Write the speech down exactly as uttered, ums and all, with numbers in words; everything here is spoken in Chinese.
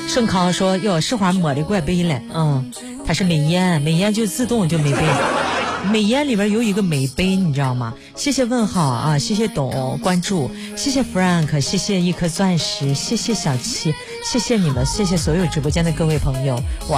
盛康说哟，世华抹的怪杯了，嗯，它是美颜，美颜就自动就没杯。美颜里边有一个美杯，你知道吗？谢谢问号啊，谢谢董关注，谢谢 Frank， 谢谢一颗钻石，谢谢小七，谢谢你们，谢谢所有直播间的各位朋友，我